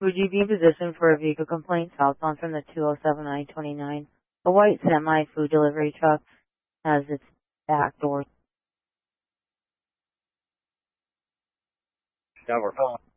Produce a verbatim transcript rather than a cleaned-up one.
Would you be in position for a vehicle complaint southbound from the two oh seven I twenty-nine? A white semi food delivery truck has its back door. Yeah, we're calling.